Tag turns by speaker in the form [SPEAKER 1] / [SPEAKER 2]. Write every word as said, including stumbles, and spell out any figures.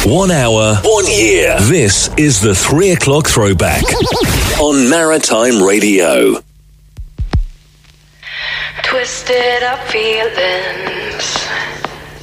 [SPEAKER 1] One hour, one year. This is the three o'clock throwback on Maritime Radio.
[SPEAKER 2] Twisted up feelings